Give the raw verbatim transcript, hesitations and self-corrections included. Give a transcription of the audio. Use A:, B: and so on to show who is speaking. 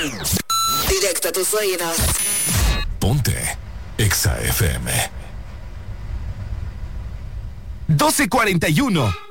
A: Directo a tus oídos.
B: Ponte Exa F M.
C: doce cuarenta y uno.